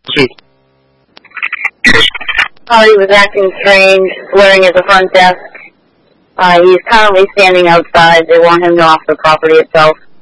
He was acting strange, swearing at the front desk. He's currently standing outside. They want him off the property itself.